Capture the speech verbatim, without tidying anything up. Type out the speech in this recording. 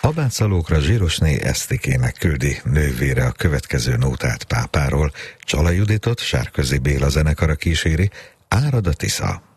Abátszalókra Zsírosné Esztikének küldi nővére a következő nótát Pápáról, Csala Juditot Sárközi Béla zenekara kíséri, Árad a Tisza.